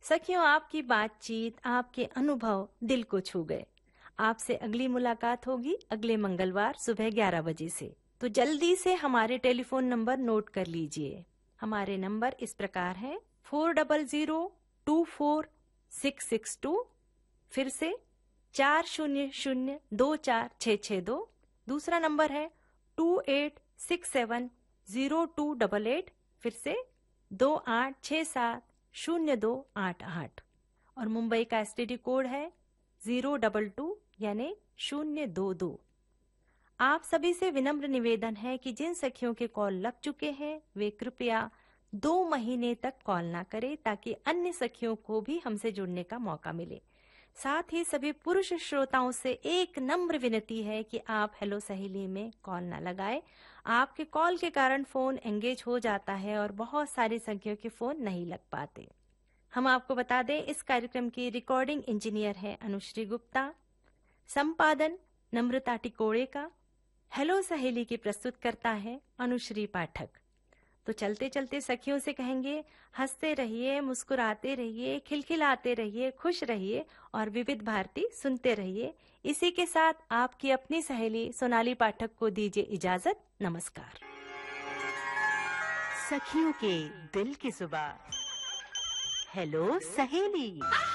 सखियों, आपकी बातचीत, आपके अनुभव दिल को छू गए। आपसे अगली मुलाकात होगी अगले मंगलवार सुबह 11 बजे से। तो जल्दी से हमारे टेलीफोन नंबर नोट कर लीजिए। हमारे नंबर इस प्रकार हैं 40024662, फिर से 40024662। दूसरा नंबर है 28670288, फिर से 28670288। और मुंबई का एसटीडी कोड है 022 यानी 022। आप सभी से विनम्र निवेदन है कि जिन सखियों के कॉल लग चुके हैं वे कृपया 2 महीने तक कॉल ना करें, ताकि अन्य सखियों को भी हमसे जुड़ने का मौका मिले। साथ ही सभी पुरुष श्रोताओं से एक नम्र विनती है कि आप हेलो सहेली में कॉल ना लगाएं। आपके कॉल के कारण फोन एंगेज हो जाता है और बहुत सारी संख्याओं के फोन नहीं लग पाते। हम आपको बता दें, इस कार्यक्रम की रिकॉर्डिंग इंजीनियर है अनुश्री गुप्ता, संपादन नम्रता टिकोड़े का, हेलो सहेली की प्रस्तुत करता है अनुश्री पाठक। तो चलते चलते सखियों से कहेंगे, हंसते रहिए, मुस्कुराते रहिए, खिलखिलाते रहिए, खुश रहिए और विविध भारती सुनते रहिए। इसी के साथ आपकी अपनी सहेली सोनाली पाठक को दीजिए इजाजत। नमस्कार। सखियों के दिल की जुबान, हेलो सहेली।